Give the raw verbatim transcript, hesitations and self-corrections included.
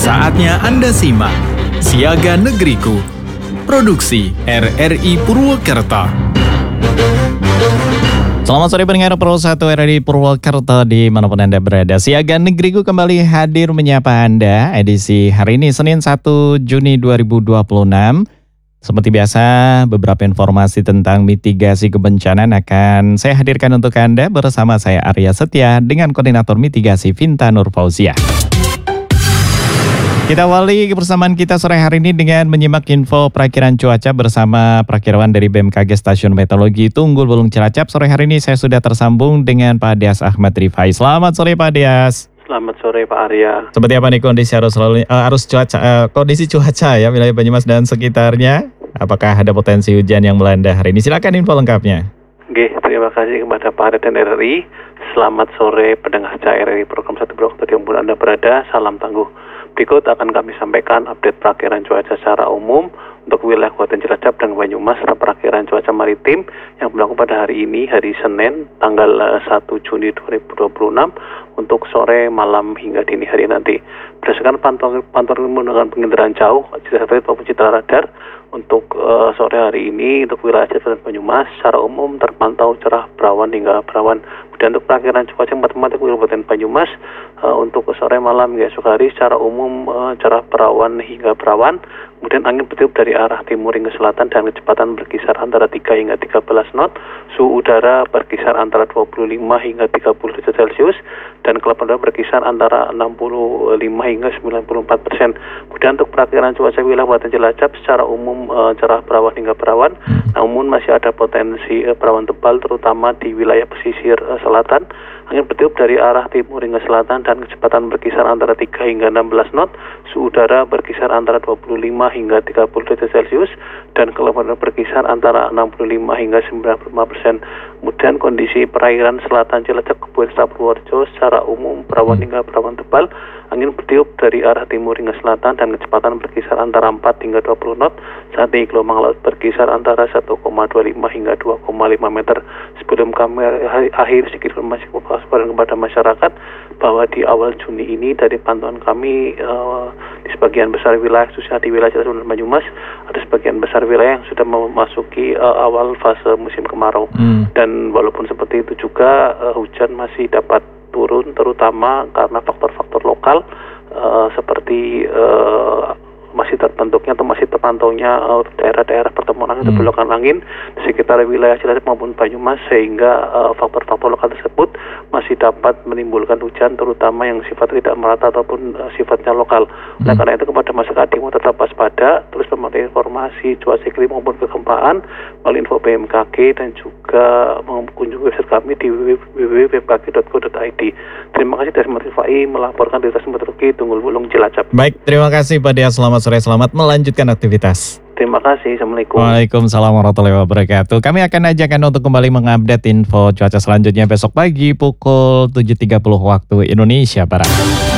Saatnya Anda simak Siaga Negeriku, produksi R R I Purwokerto. Selamat sore pendengar Pro satu R R I Purwokerto dimanapun Anda berada. Siaga Negeriku kembali hadir menyapa Anda edisi hari ini Senin satu Juni dua ribu dua puluh enam. Seperti biasa, beberapa informasi tentang mitigasi kebencanaan akan saya hadirkan untuk Anda bersama saya Arya Setia dengan Koordinator Mitigasi Vinta Nur Fauzia. Kita awali kebersamaan kita sore hari ini dengan menyimak info perakiran cuaca bersama perakirawan dari B M K G Stasiun Meteorologi Tunggul Wulung Cilacap. Sore hari ini saya sudah tersambung dengan Pak Dias Ahmad Rifai. Selamat sore Pak Dias. Selamat sore Pak Arya. Seperti apa nih kondisi arus lalu uh, arus cuaca uh, kondisi cuaca ya wilayah Banyumas dan sekitarnya? Apakah ada potensi hujan yang melanda hari ini? Silakan info lengkapnya. Oke, terima kasih kepada Pak Arya dan R R I. Selamat sore pendengar R R I program satu Purwokerto dimanapun Anda berada. Salam tangguh. Berikut akan kami sampaikan update perakiran cuaca secara umum untuk wilayah Kabupaten Cilacap dan Banyumas serta perakiran cuaca maritim yang berlaku pada hari ini, hari Senin, tanggal satu Juni dua ribu dua puluh enam untuk sore, malam hingga dini hari nanti. Berdasarkan pantauan pantauan menggunakan penginderaan jauh, citra satelit maupun citra radar, untuk uh, sore hari ini untuk wilayah Cilacap dan Banyumas secara umum terpantau cerah berawan hingga berawan. Dan untuk perakiran cuaca matematik Kabupaten Banyumas uh, untuk sore malam hingga esok hari secara umum uh, cerah berawan hingga berawan. Kemudian angin bertiup dari arah timur hingga selatan dan kecepatan berkisar antara tiga hingga tiga belas knot. Suhu udara berkisar antara dua puluh lima hingga tiga puluh derajat Celcius dan kelapan udara berkisar antara enam puluh lima hingga sembilan puluh empat persen. Kemudian untuk perakiran cuaca wilayah Kabupaten Cilacap secara umum uh, cerah berawan hingga berawan, namun masih ada potensi uh, berawan tebal terutama di wilayah pesisir uh, selatan. Angin bertiup dari arah timur hingga selatan dan kecepatan berkisar antara tiga hingga enam belas knot. Suhu udara berkisar antara dua puluh lima hingga tiga puluh derajat Celcius dan kelapan udara berkisar antara enam puluh lima hingga sembilan puluh lima persen. Kemudian kondisi perairan selatan Cilacap Kabupaten Purworejo secara umum berawan hingga berawan tebal. Angin bertiup dari arah timur hingga selatan dan kecepatan berkisar antara empat hingga dua puluh knot. Saat ini gelombang laut berkisar antara satu koma dua lima hingga dua koma lima meter. Sebelum kami akhir sedikit informasi kepada masyarakat bahwa di awal Juni ini dari pantauan kami uh, di sebagian besar wilayah, khususnya di wilayah Cilacap dan Banyumas, ada sebagian besar wilayah yang sudah memasuki uh, awal fase musim kemarau. Hmm. Dan walaupun seperti itu juga uh, hujan masih dapat turun terutama karena faktor-faktor lokal uh, seperti uh, masih terbentuknya atau masih terpantaunya uh, daerah-daerah pertemuan angin atau hmm. belokan angin di sekitar wilayah Cilacap maupun Banyumas, sehingga uh, faktor-faktor lokal tersebut masih dapat menimbulkan hujan terutama yang sifatnya tidak merata ataupun uh, sifatnya lokal. Hmm. Nah, karena itu kepada masyarakat yang tetap waspada, terus memantau informasi cuaca iklim maupun kegempaan melalui info B M K G dan juga mengunjungi website kami di w w w titik b m k g titik co titik i d. Terima kasih dari Rifai melaporkan dari Stasiun Meteorologi Tunggul Wulung Cilacap. Baik, terima kasih Pak Dias. Selamat sore, selamat melanjutkan aktivitas. Terima kasih. Assalamualaikum. Waalaikumsalam warahmatullahi wabarakatuh. Kami akan ajakkan untuk kembali mengupdate info cuaca selanjutnya besok pagi pukul tujuh tiga puluh waktu Indonesia Barat.